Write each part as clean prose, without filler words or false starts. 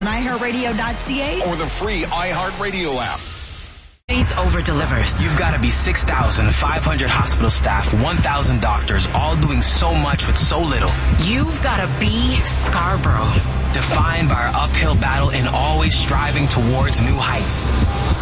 iHeartRadio.ca or the free iHeartRadio app. Over delivers. You've got to be 6,500 hospital staff, 1,000 doctors, all doing so much with so little. You've got to be Scarborough. Defined by our uphill battle and always striving towards new heights.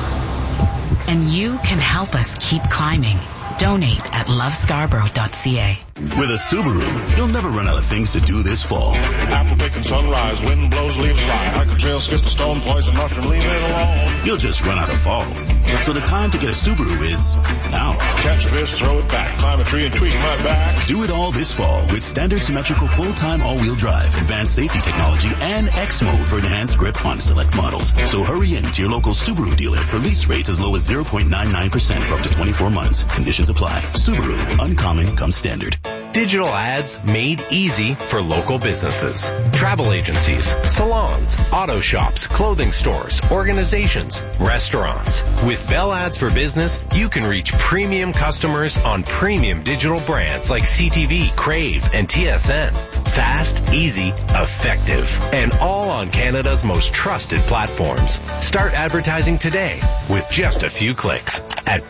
And you can help us keep climbing. Donate at lovescarborough.ca. With a Subaru, you'll never run out of things to do this fall. Apple picking sunrise, wind blows, leaves fly. Hike a trail, skip a stone, poison mushroom, leave it alone. You'll just run out of fall. So the time to get a Subaru is now. Catch a fish, throw it back, climb a tree and tweak my back. Do it all this fall with standard symmetrical full-time all-wheel drive, advanced safety technology, and X mode for enhanced grip on select models. So hurry in to your local Subaru dealer for lease rates as low as 0.99% for up to 24 months. Conditions apply. Subaru, uncommon comes standard. Digital ads made easy for local businesses. Travel agencies, salons, auto shops, clothing stores, organizations, restaurants. With Bell Ads for Business, you can reach premium customers on premium digital brands like CTV, Crave, and TSN. Fast, easy, effective, and all on Canada's most trusted platforms. Start advertising today with just a few clicks at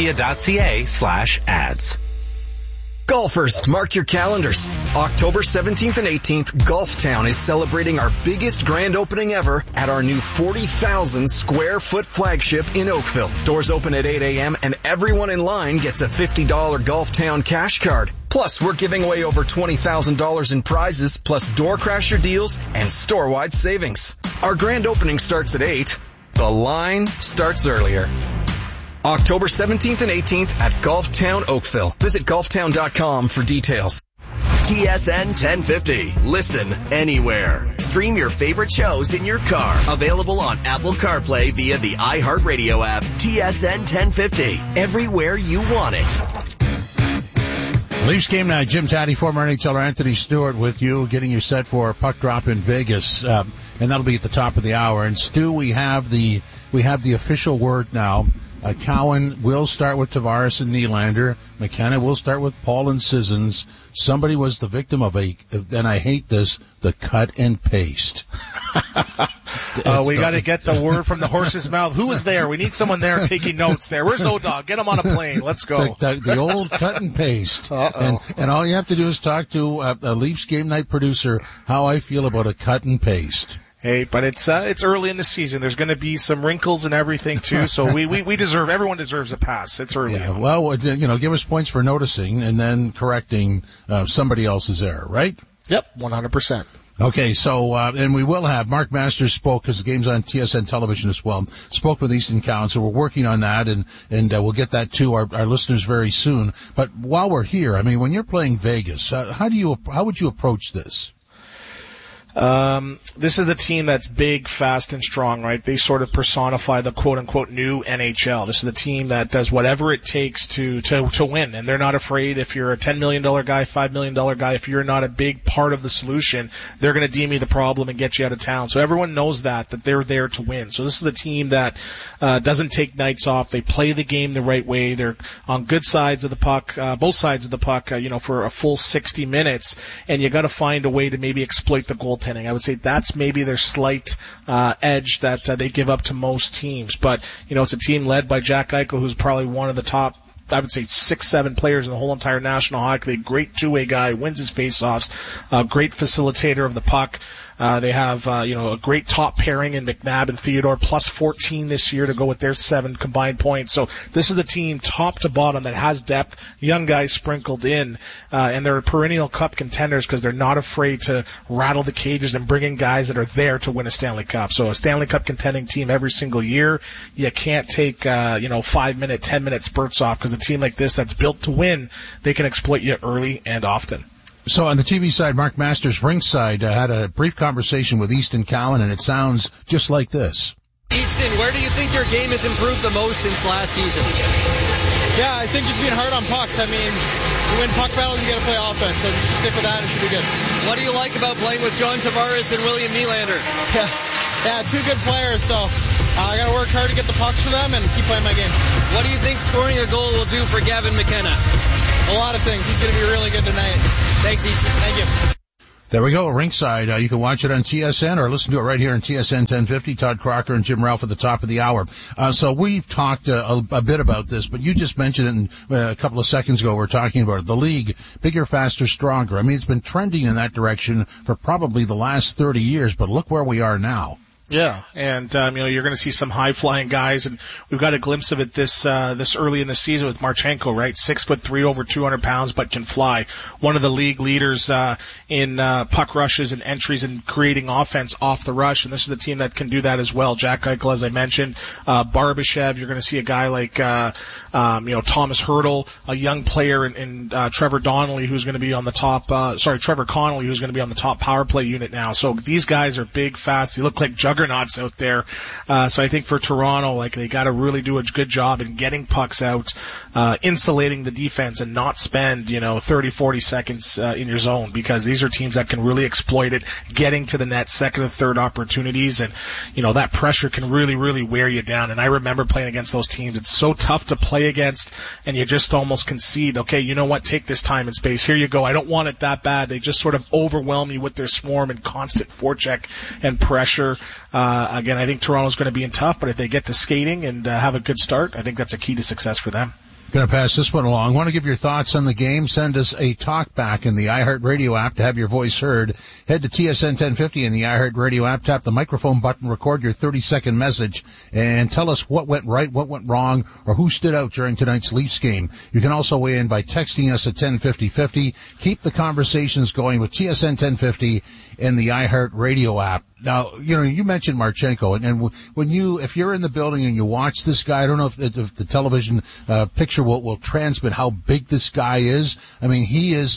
bellmedia.ca/ads. Golfers, mark your calendars. October 17th and 18th, Golftown is celebrating our biggest grand opening ever at our new 40,000 square foot flagship in Oakville. Doors open at 8 a.m. and everyone in line gets a $50 Golftown cash card. Plus, we're giving away over $20,000 in prizes, plus door crasher deals and store-wide savings. Our grand opening starts at 8. The line starts earlier. October 17th and 18th at Golftown Oakville. Visit golftown.com for details. TSN 1050. Listen anywhere. Stream your favorite shows in your car. Available on Apple CarPlay via the iHeartRadio app. TSN 1050. Everywhere you want it. Leafs game night. Jim Taddy, former NHLer Anthony Stewart with you, getting you set for a puck drop in Vegas, and that'll be at the top of the hour. And Stu, we have the official word now. Cowan will start with Tavares and Nylander. McKenna will start with Paul and Sissons. Somebody was the victim of and I hate this, the cut and paste. We got to get the word from the horse's mouth. Who was there? We need someone there taking notes there. Where's O-Dog? Get him on a plane. Let's go. The old cut and paste. And all you have to do is talk to a Leafs game night producer how I feel about a cut and paste. Hey, but it's early in the season. There's going to be some wrinkles and everything too. So everyone deserves a pass. It's early. Yeah, well, give us points for noticing and then correcting somebody else's error, right? Yep, 100%. Okay, so and we will have Mark Masters spoke because the game's on TSN television as well. Spoke with Easton Cowan, so we're working on that, and we'll get that to our listeners very soon. But while we're here, I mean, when you're playing Vegas, how would you approach this? This is a team that's big, fast, and strong, right? They sort of personify the quote-unquote new NHL. This is a team that does whatever it takes to win, and they're not afraid. If you're a $10 million guy, $5 million guy, if you're not a big part of the solution, they're going to deem you the problem and get you out of town. So everyone knows that they're there to win. So this is a team that doesn't take nights off. They play the game the right way. They're on good sides of the puck, both sides of the puck, for a full 60 minutes, and you got to find a way to maybe exploit the goaltending. I would say that's maybe their slight edge that they give up to most teams. But, it's a team led by Jack Eichel, who's probably one of the top, I would say 6-7 players in the whole entire National Hockey League. Great two-way guy, wins his faceoffs, great facilitator of the puck. They have, a great top pairing in McNabb and Theodore, plus 14 this year to go with their 7 combined points. So this is a team top to bottom that has depth, young guys sprinkled in, and they're perennial cup contenders because they're not afraid to rattle the cages and bring in guys that are there to win a Stanley Cup. So a Stanley Cup contending team every single year. You can't take, 5-minute, 10-minute spurts off because a team like this that's built to win, they can exploit you early and often. So on the TV side, Mark Masters ringside had a brief conversation with Easton Cowan, and it sounds just like this. Easton, where do you think your game has improved the most since last season? Yeah, I think just being hard on pucks. I mean, you win puck battles, you got to play offense, so just stick with that, it should be good. What do you like about playing with John Tavares and William Nylander? Yeah, 2 good players, so I got to work hard to get the pucks for them and keep playing my game. What do you think scoring a goal will do for Gavin McKenna? A lot of things. He's going to be really good tonight. Thanks, Easton. Thank you. There we go, ringside. You can watch it on TSN or listen to it right here on TSN 1050. Todd Crocker and Jim Ralph at the top of the hour. So we've talked a bit about this, but you just mentioned it a couple of seconds ago. We're talking about it. The league, bigger, faster, stronger. I mean, it's been trending in that direction for probably the last 30 years, but look where we are now. Yeah, and you're going to see some high-flying guys, and we've got a glimpse of it this early in the season with Marchenko, right? 6'3", over 200 pounds, but can fly. One of the league leaders in puck rushes and entries and creating offense off the rush, and this is the team that can do that as well. Jack Eichel, as I mentioned, Barbashev. You're going to see a guy like Thomas Hertl, a young player in Trevor Donnelly, who's going to be on the top. Trevor Connolly, who's going to be on the top power play unit now. So these guys are big, fast. They look like juggernauts out there. So I think for Toronto, they got to really do a good job in getting pucks out, insulating the defense, and not spend 30, 40 seconds in your zone, because these are teams that can really exploit it, getting to the net, second and third opportunities, and that pressure can really, really wear you down. And I remember playing against those teams. It's so tough to play against, and you just almost concede. Okay, you know what? Take this time and space. Here you go. I don't want it that bad. They just sort of overwhelm you with their swarm and constant forecheck and pressure. Again, I think Toronto's going to be in tough, but if they get to skating and have a good start, I think that's a key to success for them. Going to pass this one along. Want to give your thoughts on the game? Send us a talk back in the iHeartRadio app to have your voice heard. Head to TSN 1050 in the iHeartRadio app, tap the microphone button, record your 30-second message, and tell us what went right, what went wrong, or who stood out during tonight's Leafs game. You can also weigh in by texting us at 105050. Keep the conversations going with TSN 1050 in the iHeartRadio app. Now, you mentioned Marchenko, and if you're in the building and you watch this guy, I don't know if the television picture will transmit how big this guy is. I mean,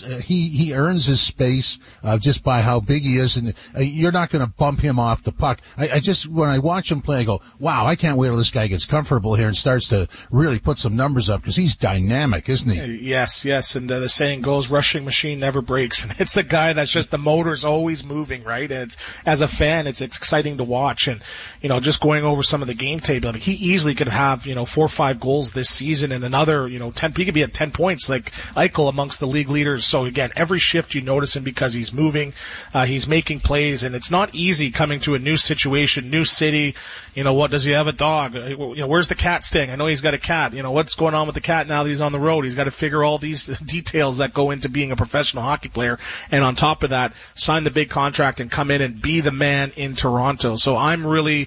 he earns his space just by how big he is, and you're not going to bump him off the puck. When I watch him play, I go, wow, I can't wait till this guy gets comfortable here and starts to really put some numbers up, because he's dynamic, isn't he? Yes, and the saying goes, rushing machine never breaks, and it's a guy that's just, the motor's always moving, right? And as a fan, it's exciting to watch. And just going over some of the game tape, he easily could have 4 or 5 goals this season, and another 10. He could be at 10 points like Eichel amongst the league leaders. So again, every shift you notice him, because he's moving, he's making plays, and it's not easy coming to a new situation, new city. What does he have? A dog? Where's the cat staying? I know he's got a cat. What's going on with the cat now that he's on the road? He's got to figure all these details that go into being a professional hockey player, and on top of that, sign the big contract and come in and be the man in Toronto. So I'm really,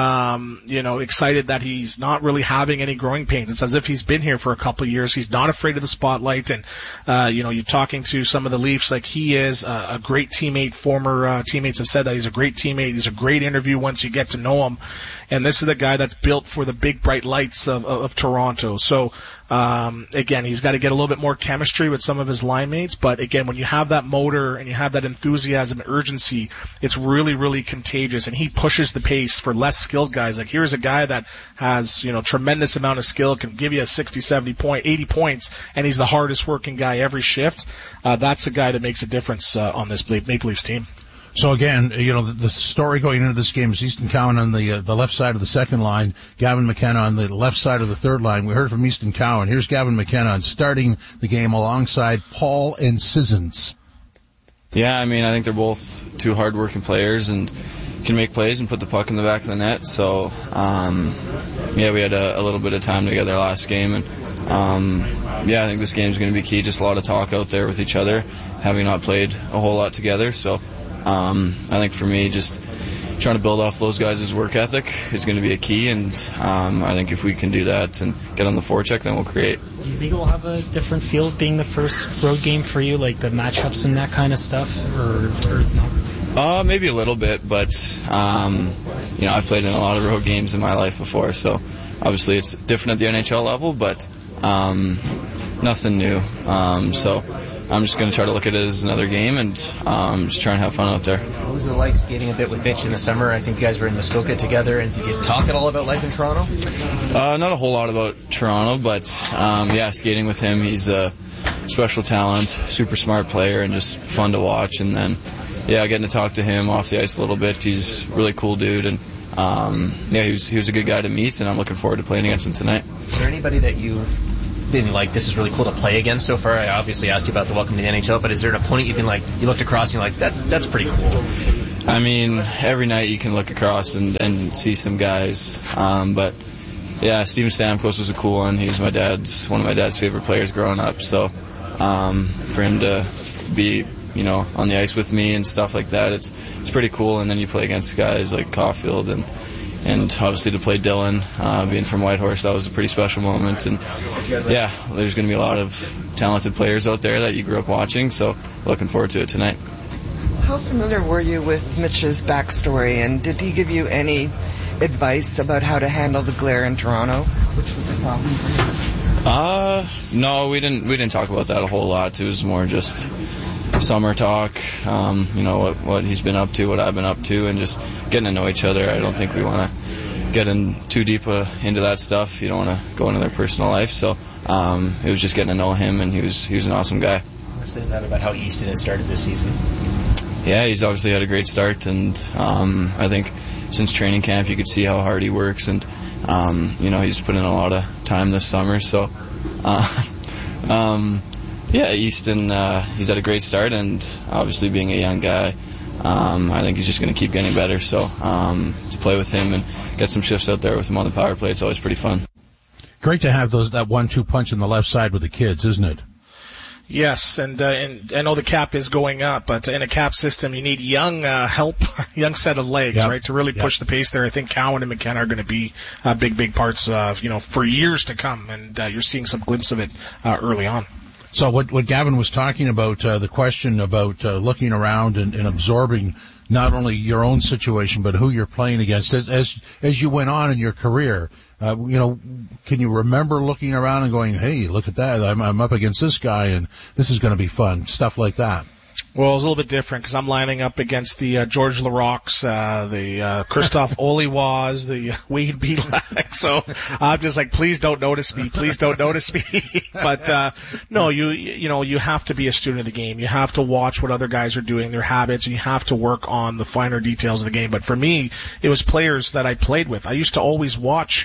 excited that he's not really having any growing pains. It's as if he's been here for a couple of years. He's not afraid of the spotlight, and you're talking to some of the Leafs, like, he is a great teammate. Former teammates have said that he's a great teammate. He's a great interview once you get to know him. And this is a guy that's built for the big bright lights of Toronto. So again, he's got to get a little bit more chemistry with some of his line mates. But again, when you have that motor and you have that enthusiasm and urgency, it's really, really contagious. And he pushes the pace for less skilled guys. Like, here's a guy that has, tremendous amount of skill, can give you a 60, 70 point, 80 points, and he's the hardest working guy every shift. That's a guy that makes a difference on this Maple Leafs team. So again, the story going into this game is Easton Cowan on the left side of the second line, Gavin McKenna on the left side of the third line. We heard from Easton Cowan. Here's Gavin McKenna starting the game alongside Paul and Sissons. Yeah, I think they're both two hard-working players and can make plays and put the puck in the back of the net. So, we had a little bit of time together last game, and I think this game is going to be key. Just a lot of talk out there with each other, having not played a whole lot together. So, I think for me, just trying to build off those guys' work ethic is going to be a key, and I think if we can do that and get on the forecheck, then we'll create. Do you think it will have a different feel being the first road game for you, like the matchups and that kind of stuff, or is not? Maybe a little bit, but I've played in a lot of road games in my life before, so obviously it's different at the NHL level, but nothing new. So I'm just going to try to look at it as another game and just try and have fun out there. What was it like skating a bit with Mitch in the summer? I think you guys were in Muskoka together, and did you talk at all about life in Toronto? Not a whole lot about Toronto, but skating with him, he's a special talent, super smart player, and just fun to watch. And then, getting to talk to him off the ice a little bit. He's a really cool dude, and he was a good guy to meet, and I'm looking forward to playing against him tonight. Is there anybody that you've been like, this is really cool to play against so far? I obviously asked you about the welcome to the NHL, but is there an opponent you've been like, you looked across and you're like, that's pretty cool? I mean, every night you can look across and see some guys, but yeah, Steven Stamkos was a cool one. He was one of my dad's favorite players growing up, so for him to be, on the ice with me and stuff like that, it's pretty cool. And then you play against guys like Caulfield and obviously to play Dylan, being from Whitehorse, that was a pretty special moment. And yeah, there's going to be a lot of talented players out there that you grew up watching, so looking forward to it tonight. How familiar were you with Mitch's backstory, and did he give you any advice about how to handle the glare in Toronto, which was a problem for you? No, we didn't talk about that a whole lot. It was more just summer talk, what he's been up to, what I've been up to, and just getting to know each other. I don't think we want to get in too deep into that stuff. You don't want to go into their personal life, so it was just getting to know him, and he was an awesome guy. What says that about how Easton has started this season? Yeah, he's obviously had a great start, and I think since training camp you could see how hard he works, and he's put in a lot of time this summer, so yeah, Easton, he's had a great start, and obviously being a young guy, I think he's just going to keep getting better, so to play with him and get some shifts out there with him on the power play, it's always pretty fun. Great to have that 1-2 punch on the left side with the kids, isn't it? Yes, and I know the cap is going up, but in a cap system, you need young help, young set of legs, right, to really push the pace there. I think Cowan and McKenna are going to be big parts, for years to come, and you're seeing some glimpse of it early on. So what Gavin was talking about, the question about looking around and absorbing not only your own situation, but who you're playing against as you went on in your career. Can you remember looking around and going, hey, look at that, I'm up against this guy and this is going to be fun, stuff like that? Well, it's a little bit different because I'm lining up against the George Larocques, the Christophe Oliwas, the Wade Belak. So I'm just like, please don't notice me. Please don't notice me. But no, you have to be a student of the game. You have to watch what other guys are doing, their habits, and you have to work on the finer details of the game. But for me, it was players that I played with. I used to always watch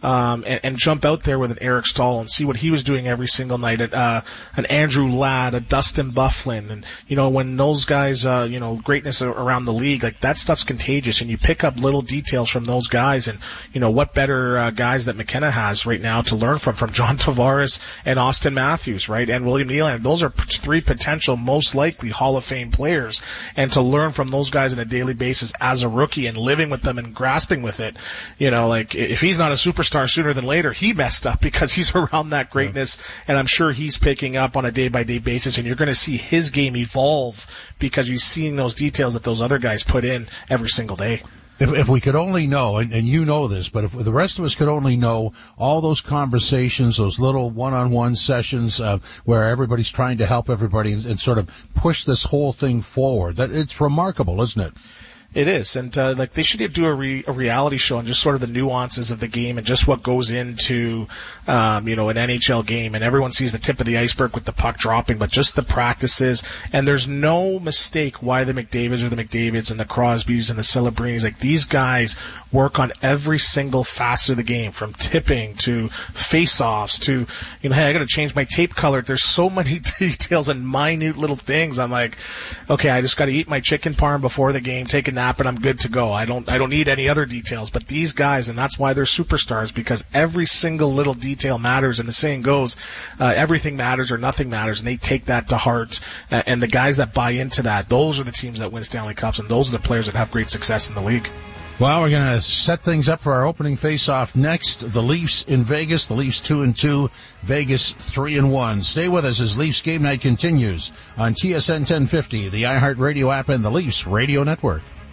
and jump out there with an Eric Stahl and see what he was doing every single night. An Andrew Ladd, a Dustin Byfuglien, and when those guys, greatness around the league, like that stuff's contagious, and you pick up little details from those guys, and what better guys that McKenna has right now to learn from John Tavares and Austin Matthews, right, and William Nylander. Those are three potential, most likely Hall of Fame players, and to learn from those guys on a daily basis as a rookie and living with them and grasping with it, like if he's not a superstar sooner than later, he messed up because he's around that greatness, and I'm sure he's picking up on a day-by-day basis, and you're going to see his game evolve because you're seeing those details that those other guys put in every single day. If we could only know, and you know this, but if the rest of us could only know all those conversations, those little one-on-one sessions where everybody's trying to help everybody and sort of push this whole thing forward, that it's remarkable, isn't it? It is, and they should do a reality show on just sort of the nuances of the game and just what goes into an NHL game. And everyone sees the tip of the iceberg with the puck dropping, but just the practices. And there's no mistake why the McDavids are the McDavids and the Crosbys and the Celebrinis. Like, these guys work on every single facet of the game, from tipping to face-offs to, hey, I got to change my tape color. There's so many details and minute little things. I'm like, okay, I just got to eat my chicken parm before the game, take a nap, and I'm good to go. I don't need any other details. But these guys, and that's why they're superstars, because every single little detail matters, and the saying goes, everything matters or nothing matters, and they take that to heart. And the guys that buy into that, those are the teams that win Stanley Cups, and those are the players that have great success in the league. Well, we're going to set things up for our opening face-off next. The Leafs in Vegas. The Leafs 2-2, Vegas 3-1. Stay with us as Leafs Game Night continues on TSN 1050, the iHeartRadio app, and the Leafs Radio Network.